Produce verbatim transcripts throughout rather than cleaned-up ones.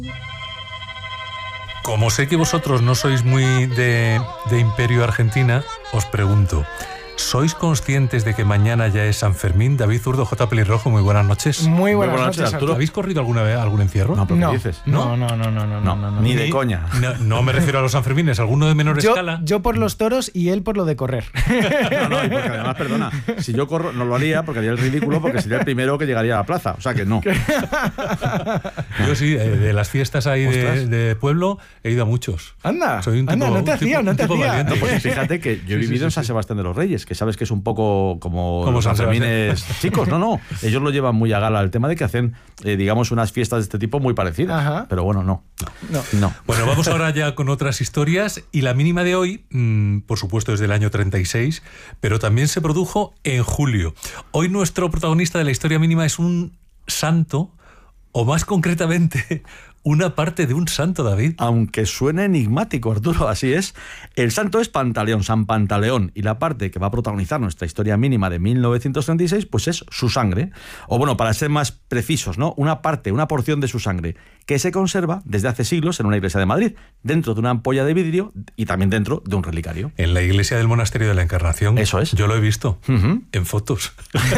Como sé que vosotros no sois muy de, de Imperio Argentina, os pregunto, ¿sois conscientes de que mañana ya es San Fermín? David Zurdo, J. Pelirrojo, muy buenas noches. Muy buenas, muy buenas noches, noches, Arturo. ¿Habéis corrido alguna vez algún encierro? No, ¿pero no, qué dices? No, no, no, no, no, no, no, no ni no. de coña. No, no me refiero a los Sanfermines, alguno de menor yo, escala. Yo por los toros y él por lo de correr. No, no, y porque además, perdona, si yo corro no lo haría porque haría el ridículo, porque sería el primero que llegaría a la plaza, o sea que no. Yo sí, de, de las fiestas ahí de, de pueblo he ido a muchos. Anda, Soy un tipo, anda, no te un tipo, hacía, no te hacía. No, pues fíjate que yo he Sí, vivido sí, en sí, San Sebastián de los Reyes, que sabes que es un poco como, como los San Sanfermines chicos, no, no, ellos lo llevan muy a gala el tema de que hacen, eh, digamos, unas fiestas de este tipo muy parecidas. Ajá. Pero bueno, no. No. no. Bueno, vamos ahora ya con otras historias y la mínima de hoy, mmm, por supuesto, es del año treinta y seis, pero también se produjo en julio. Hoy nuestro protagonista de la historia mínima es un santo, o más concretamente, una parte de un santo, David. Aunque suene enigmático, Arturo, así es. El santo es Pantaleón, San Pantaleón, y la parte que va a protagonizar nuestra historia mínima de mil novecientos treinta y seis, pues es su sangre. O bueno, para ser más precisos, ¿no? Una parte, una porción de su sangre, que se conserva desde hace siglos en una iglesia de Madrid, dentro de una ampolla de vidrio y también dentro de un relicario. En la iglesia del Monasterio de la Encarnación. Eso es. Yo lo he visto, uh-huh. en fotos.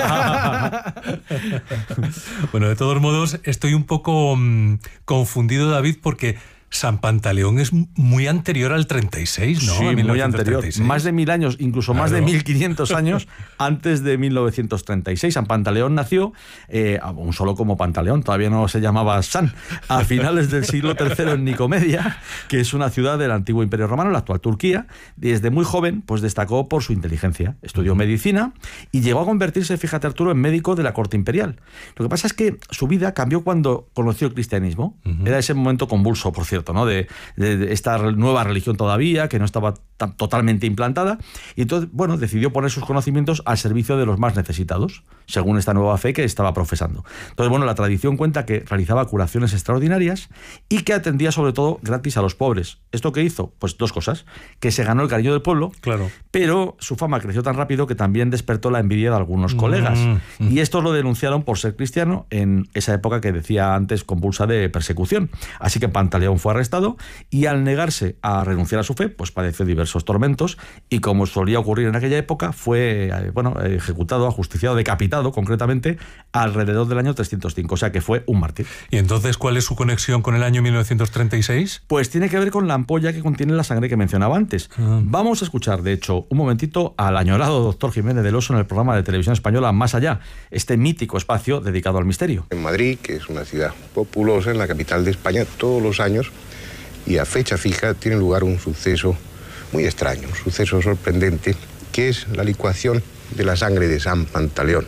Bueno, de todos modos, estoy un poco mmm, confundido, David, porque San Pantaleón es muy anterior al treinta y seis, ¿no? Sí, muy anterior. Más de mil años, incluso claro. más de mil quinientos años antes de mil novecientos treinta y seis. San Pantaleón nació, eh, aún solo como Pantaleón, todavía no se llamaba San, a finales del siglo tercero en Nicomedia, que es una ciudad del antiguo Imperio Romano, la actual Turquía. Desde muy joven, pues destacó por su inteligencia. Estudió medicina y llegó a convertirse, fíjate Arturo, en médico de la corte imperial. Lo que pasa es que su vida cambió cuando conoció el cristianismo. Uh-huh. Era ese momento convulso, por cierto, ¿no? De, de, de esta nueva religión todavía, que no estaba tan, totalmente implantada, y entonces, bueno, decidió poner sus conocimientos al servicio de los más necesitados, según esta nueva fe que estaba profesando. Entonces, bueno, la tradición cuenta que realizaba curaciones extraordinarias y que atendía sobre todo gratis a los pobres. ¿Esto qué hizo? Pues dos cosas, que se ganó el cariño del pueblo, claro. pero su fama creció tan rápido que también despertó la envidia de algunos colegas, mm, mm. y estos lo denunciaron por ser cristiano en esa época que decía antes convulsa de persecución. Así que Pantaleón fue arrestado y al negarse a renunciar a su fe, pues padeció diversos tormentos y, como solía ocurrir en aquella época, fue eh, bueno, ejecutado, ajusticiado, decapitado concretamente alrededor del año trescientos cinco, o sea que fue un mártir. ¿Y entonces cuál es su conexión con el año mil novecientos treinta y seis? Pues tiene que ver con la ampolla que contiene la sangre que mencionaba antes. Ah. Vamos a escuchar, de hecho, un momentito al añorado doctor Jiménez del Oso en el programa de televisión española Más Allá, este mítico espacio dedicado al misterio. En Madrid, que es una ciudad populosa, en la capital de España, todos los años y a fecha fija tiene lugar un suceso muy extraño, un suceso sorprendente, que es la licuación de la sangre de San Pantaleón.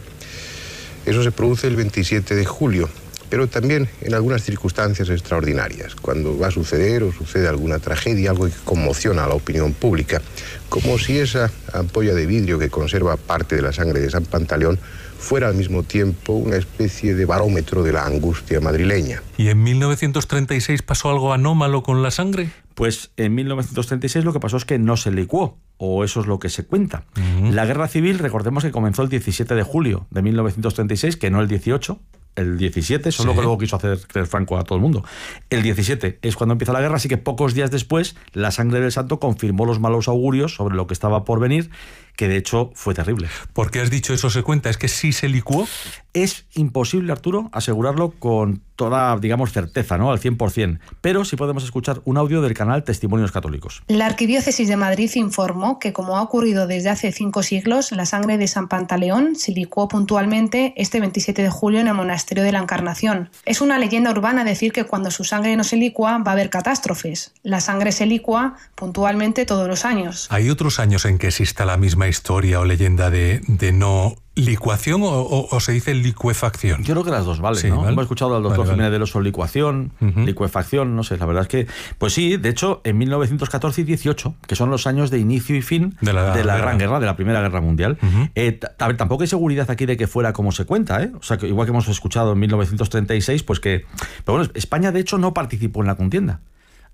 Eso se produce el veintisiete de julio, pero también en algunas circunstancias extraordinarias, cuando va a suceder o sucede alguna tragedia, algo que conmociona a la opinión pública, como si esa ampolla de vidrio que conserva parte de la sangre de San Pantaleón fuera al mismo tiempo una especie de barómetro de la angustia madrileña. ¿Y en mil novecientos treinta y seis pasó algo anómalo con la sangre? Pues en mil novecientos treinta y seis lo que pasó es que no se licuó, o eso es lo que se cuenta. Uh-huh. La guerra civil, recordemos que comenzó el diecisiete de julio de mil novecientos treinta y seis, que no el dieciocho, el diecisiete, eso es sí. lo que luego quiso hacer creer Franco a todo el mundo. El diecisiete es cuando empieza la guerra, así que pocos días después la sangre del santo confirmó los malos augurios sobre lo que estaba por venir, que de hecho fue terrible. ¿Por qué has dicho eso se cuenta? ¿Es que sí se licuó? Es imposible, Arturo, asegurarlo con toda, digamos, certeza, ¿no? Al cien por ciento. Pero sí podemos escuchar un audio del canal Testimonios Católicos. La Arquidiócesis de Madrid informó que, como ha ocurrido desde hace cinco siglos, la sangre de San Pantaleón se licuó puntualmente este veintisiete de julio en el Monasterio de la Encarnación. Es una leyenda urbana decir que cuando su sangre no se licúa va a haber catástrofes. La sangre se licúa puntualmente todos los años. ¿Hay otros años en que exista la misma historia o leyenda de, de no licuación o, o, o se dice licuefacción? Yo creo que las dos valen, sí, ¿no? ¿vale? Hemos escuchado al doctor vale, Jiménez vale. del Oso licuación, uh-huh. licuefacción, no sé, la verdad es que... Pues sí, de hecho, en mil novecientos catorce y dieciocho, que son los años de inicio y fin de la, de la Gran Guerra, de la Primera Guerra Mundial, uh-huh. eh, a ver, tampoco hay seguridad aquí de que fuera como se cuenta, ¿eh? O sea, que igual que hemos escuchado en mil novecientos treinta y seis, pues que... Pero bueno, España de hecho no participó en la contienda.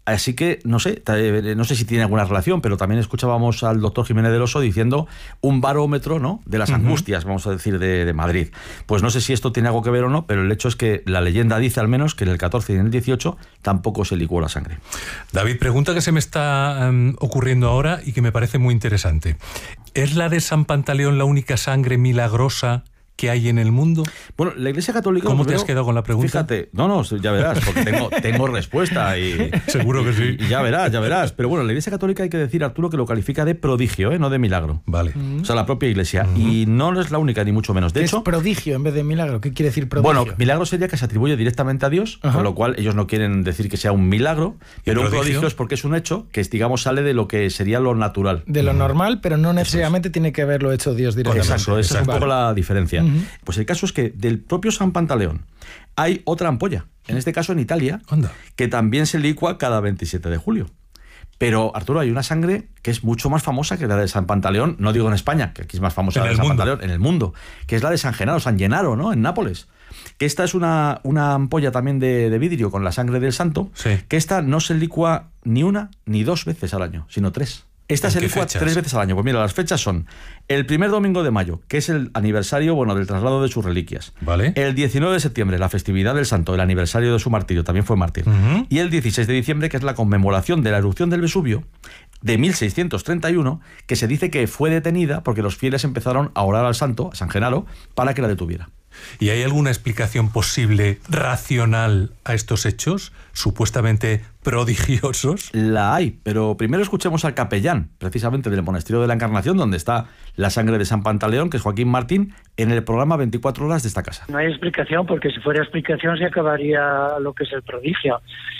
Así que, no sé, no sé si tiene alguna relación, pero también escuchábamos al doctor Jiménez del Oso diciendo un barómetro, ¿no?, de las angustias, uh-huh. vamos a decir, de, de Madrid. Pues no sé si esto tiene algo que ver o no, pero el hecho es que la leyenda dice al menos que en el catorce y en el dieciocho tampoco se licuó la sangre. David, pregunta que se me está um, ocurriendo ahora y que me parece muy interesante. ¿Es la de San Pantaleón la única sangre milagrosa que hay en el mundo? Bueno, la Iglesia Católica... ¿Cómo te has quedado con la pregunta? Fíjate, no, no, ya verás, porque tengo, tengo respuesta y... Seguro que sí. Y ya verás, ya verás. Pero bueno, la Iglesia Católica hay que decir, Arturo, que lo califica de prodigio, ¿eh? No de milagro. Vale. Uh-huh. O sea, la propia Iglesia. Uh-huh. Y no es la única, ni mucho menos. De hecho... Es prodigio en vez de milagro. ¿Qué quiere decir prodigio? Bueno, milagro sería que se atribuye directamente a Dios, uh-huh. con lo cual ellos no quieren decir que sea un milagro, pero un prodigio? prodigio es porque es un hecho que, digamos, sale de lo que sería lo natural. De lo uh-huh. normal, pero no necesariamente es. tiene que haberlo hecho Dios directamente. Exacto, esa es un poco la diferencia. Uh-huh. Pues el caso es que del propio San Pantaleón hay otra ampolla, en este caso en Italia, Anda. que también se licua cada veintisiete de julio. Pero, Arturo, hay una sangre que es mucho más famosa que la de San Pantaleón, no digo en España, que aquí es más famosa la de San mundo. Pantaleón, en el mundo, que es la de San Genaro, San Gennaro, ¿no?, en Nápoles. Que esta es una, una ampolla también de, de vidrio con la sangre del santo, sí. que esta no se licua ni una ni dos veces al año, sino tres. Esta se licúa tres veces al año. Pues mira, las fechas son el primer domingo de mayo, que es el aniversario, bueno, del traslado de sus reliquias. Vale. El diecinueve de septiembre, la festividad del santo, el aniversario de su martirio, también fue mártir. Uh-huh. Y el dieciséis de diciembre, que es la conmemoración de la erupción del Vesubio de mil seiscientos treinta y uno, que se dice que fue detenida porque los fieles empezaron a orar al santo, a San Genaro, para que la detuviera. ¿Y hay alguna explicación posible, racional, a estos hechos, supuestamente prodigiosos? La hay, pero primero escuchemos al capellán, precisamente del Monasterio de la Encarnación, donde está la sangre de San Pantaleón, que es Joaquín Martín, en el programa veinticuatro horas de esta casa. No hay explicación, porque si fuera explicación se acabaría lo que es el prodigio.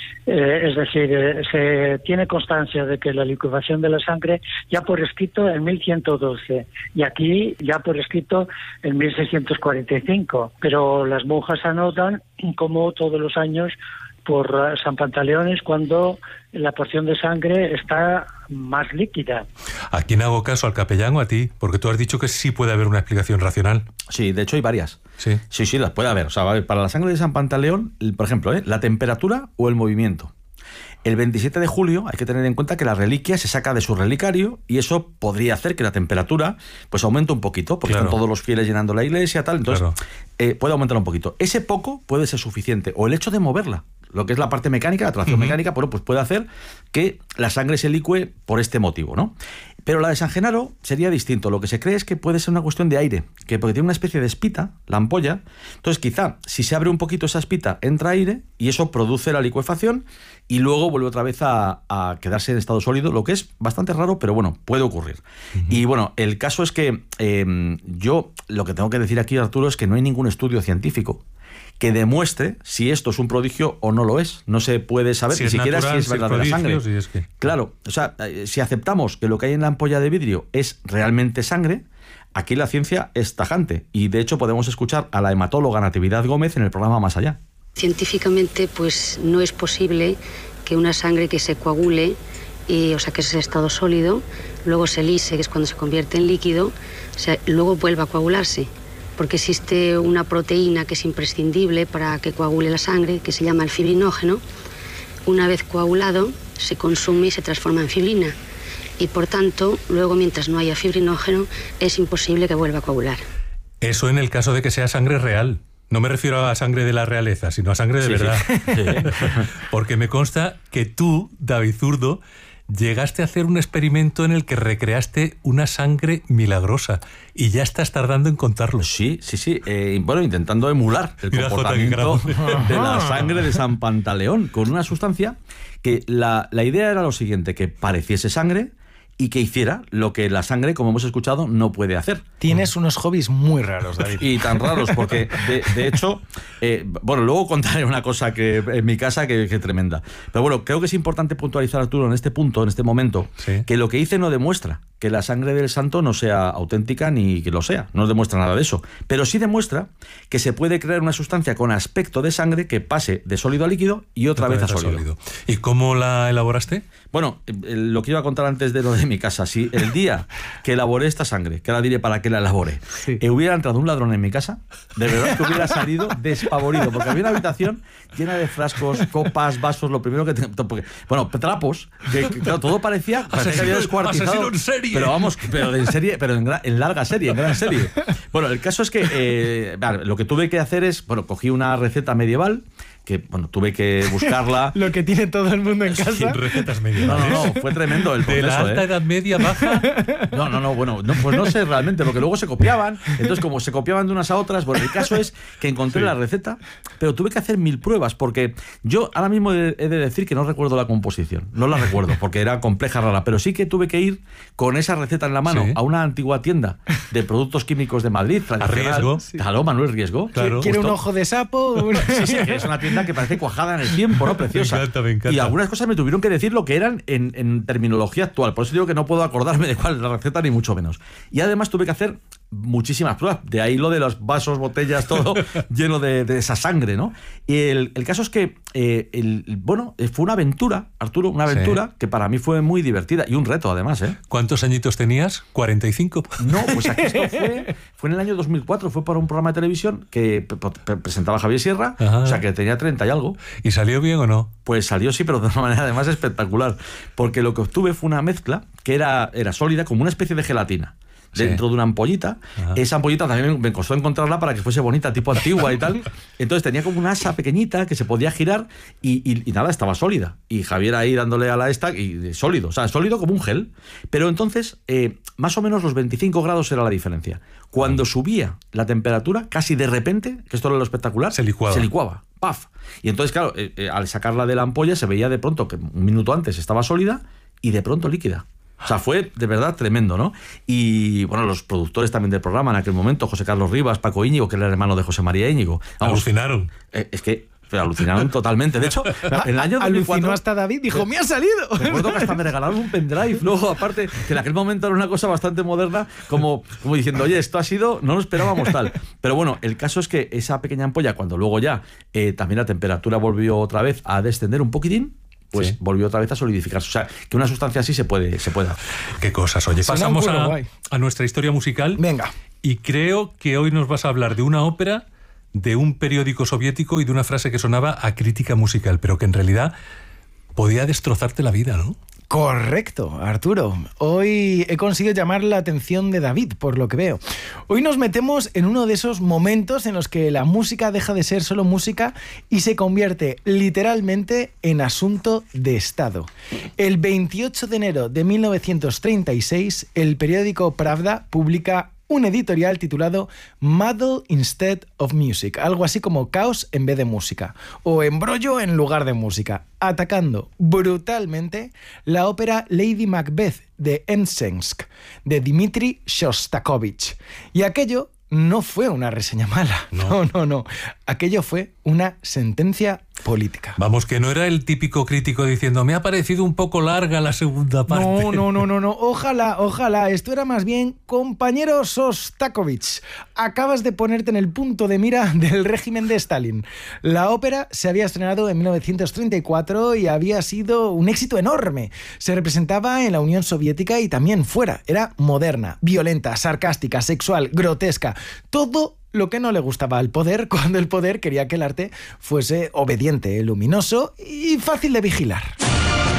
Eh, es decir, eh, se tiene constancia de que la licuación de la sangre ya por escrito en mil ciento doce y aquí ya por escrito en mil seiscientos cuarenta y cinco, pero las monjas anotan como todos los años por San Pantaleón es cuando la porción de sangre está más líquida. ¿A quién hago caso, al capellán o a ti? Porque tú has dicho que sí puede haber una explicación racional. Sí, de hecho hay varias. Sí, sí, sí, las puede haber. O sea, para la sangre de San Pantaleón, por ejemplo, ¿eh? la temperatura o el movimiento. El veintisiete de julio hay que tener en cuenta que la reliquia se saca de su relicario y eso podría hacer que la temperatura pues aumente un poquito, porque claro. están todos los fieles llenando la iglesia, tal, entonces claro. eh, puede aumentar un poquito. Ese poco puede ser suficiente, o el hecho de moverla, lo que es la parte mecánica, la tracción uh-huh. mecánica, bueno, pues puede hacer que la sangre se licue por este motivo, ¿no? Pero la de San Genaro sería distinto. Lo que se cree es que puede ser una cuestión de aire, que porque tiene una especie de espita, la ampolla, entonces quizá si se abre un poquito esa espita entra aire y eso produce la licuefacción y luego vuelve otra vez a, a quedarse en estado sólido, lo que es bastante raro, pero bueno, puede ocurrir. Uh-huh. Y bueno, el caso es que eh, yo lo que tengo que decir aquí, Arturo, es que no hay ningún estudio científico que demuestre si esto es un prodigio o no lo es. No se puede saber si ni siquiera natural, si es verdadera si sangre. Si es que... Claro, o sea, si aceptamos que lo que hay en la ampolla de vidrio es realmente sangre, aquí la ciencia es tajante. Y de hecho podemos escuchar a la hematóloga Natividad Gómez en el programa Más Allá. Científicamente, pues no es posible que una sangre que se coagule, y, o sea, que es el estado sólido, luego se lise, que es cuando se convierte en líquido, o sea, luego vuelva a coagularse. Porque existe una proteína que es imprescindible para que coagule la sangre, que se llama el fibrinógeno. Una vez coagulado, se consume y se transforma en fibrina. Y por tanto, luego mientras no haya fibrinógeno, es imposible que vuelva a coagular. Eso en el caso de que sea sangre real. No me refiero a sangre de la realeza, sino a sangre de sí, verdad. Sí. Porque me consta que tú, David Zurdo, llegaste a hacer un experimento en el que recreaste una sangre milagrosa y ya estás tardando en contarlo. Sí, sí, sí. Eh, bueno, intentando emular el Mira, comportamiento Jota, de la sangre de San Pantaleón con una sustancia que la, la idea era lo siguiente, que pareciese sangre y que hiciera lo que la sangre, como hemos escuchado, no puede hacer. Tienes unos hobbies muy raros, David. Y tan raros, porque de, de hecho, eh, bueno, luego contaré una cosa que en mi casa que, que tremenda. Pero bueno, creo que es importante puntualizar, Arturo, en este punto, en este momento, sí. que lo que hice no demuestra que la sangre del santo no sea auténtica ni que lo sea, no demuestra nada de eso, pero sí demuestra que se puede crear una sustancia con aspecto de sangre que pase de sólido a líquido y otra, otra vez, vez a sólido. sólido. ¿Y cómo la elaboraste? Bueno, lo que iba a contar antes de lo de mi casa, si el día que elaboré esta sangre, que ahora diré para qué la elaboré, sí. eh, hubiera entrado un ladrón en mi casa, de verdad que hubiera salido despavorido, porque había una habitación llena de frascos, copas, vasos, lo primero que tenía, porque, bueno, trapos, que, que claro, todo parecía, parecía que había descuartizado, en serie. Pero vamos, pero en serie, pero en, en larga serie, en gran serie. Bueno, el caso es que eh, lo que tuve que hacer es, bueno, cogí una receta medieval, que bueno, tuve que buscarla. Lo que tiene todo el mundo en casa. Sí, recetas medievales. No, no, no, fue tremendo el proceso. De la alta ¿eh? edad media baja. No, no, no, bueno, no, pues no sé realmente, porque luego se copiaban, entonces como se copiaban de unas a otras, bueno, el caso es que encontré sí. la receta, pero tuve que hacer mil pruebas, porque yo ahora mismo he de decir que no recuerdo la composición, no la recuerdo, porque era compleja, rara, pero sí que tuve que ir con esa receta en la mano sí. a una antigua tienda de productos químicos de Madrid. A Riesgo. Sí. Claro, Manuel Riesgo. Claro. ¿Quiere un ojo de sapo? Una... Sí, sí, que es una tienda que parece cuajada en el tiempo, ¿no? Preciosa. Me encanta, me encanta. Y algunas cosas me tuvieron que decir lo que eran en, en terminología actual. Por eso digo que no puedo acordarme de cuál es la receta, ni mucho menos. Y además tuve que hacer muchísimas pruebas. De ahí lo de los vasos, botellas, todo lleno de, de esa sangre, ¿no? Y el, el caso es que, eh, el, bueno, fue una aventura, Arturo, una aventura sí. que para mí fue muy divertida y un reto, además, ¿eh? ¿Cuántos añitos tenías? ¿cuarenta y cinco? No, pues aquí esto fue, fue en el año dos mil cuatro, fue para un programa de televisión que pre presentaba Javier Sierra, Ajá. o sea que tenía treinta y algo. ¿Y salió bien o no? Pues salió sí, pero de una manera además espectacular, porque lo que obtuve fue una mezcla que era, era sólida, como una especie de gelatina. Dentro sí. de una ampollita. Ajá. Esa ampollita también me costó encontrarla para que fuese bonita, tipo antigua y tal. Entonces tenía como una asa pequeñita que se podía girar y, y, y nada, estaba sólida. Y Javier ahí dándole a la esta, y sólido, o sea, sólido como un gel. Pero entonces, eh, más o menos los veinticinco grados era la diferencia. Cuando subía la temperatura, casi de repente, que esto era lo espectacular, se licuaba. Se licuaba. ¡Paf! Y entonces, claro, eh, eh, al sacarla de la ampolla se veía de pronto que un minuto antes estaba sólida y de pronto líquida. O sea, fue de verdad tremendo, ¿no? Y bueno, los productores también del programa en aquel momento, José Carlos Rivas, Paco Íñigo, que era el hermano de José María Íñigo. Vamos, alucinaron. Eh, es que pero alucinaron totalmente. De hecho, en el año dos mil cuatro... Alucinó hasta David, dijo, ¡me ha salido! Recuerdo que hasta me regalaron un pendrive. Luego, aparte, que en aquel momento era una cosa bastante moderna, como, como diciendo, oye, esto ha sido, no lo esperábamos tal. Pero bueno, el caso es que esa pequeña ampolla, cuando luego ya eh, también la temperatura volvió otra vez a descender un poquitín, pues sí. volvió otra vez a solidificarse. O sea, que una sustancia así se puede, se puede hacer. Qué cosas. Oye, pasamos a, a nuestra historia musical. Venga. Y creo que hoy nos vas a hablar de una ópera, de un periódico soviético y de una frase que sonaba a crítica musical, pero que en realidad podía destrozarte la vida, ¿no? Correcto, Arturo. Hoy he conseguido llamar la atención de David, por lo que veo. Hoy nos metemos en uno de esos momentos en los que la música deja de ser solo música y se convierte literalmente en asunto de Estado. El veintiocho de enero de mil novecientos treinta y seis, el periódico Pravda publica un editorial titulado Muddle Instead of Music, algo así como caos en vez de música, o embrollo en lugar de música, atacando brutalmente la ópera Lady Macbeth de Msensk, de Dmitri Shostakovich. Y aquello no fue una reseña mala, no, no, no, no. Aquello fue una sentencia política. Vamos, que no era el típico crítico diciendo me ha parecido un poco larga la segunda parte. No, no, no, no, no. Ojalá, ojalá. Esto era más bien, compañero Shostakovich, acabas de ponerte en el punto de mira del régimen de Stalin. La ópera se había estrenado en mil novecientos treinta y cuatro y había sido un éxito enorme. Se representaba en la Unión Soviética y también fuera. Era moderna, violenta, sarcástica, sexual, grotesca. Todo lo que no le gustaba al poder cuando el poder quería que el arte fuese obediente, luminoso y fácil de vigilar.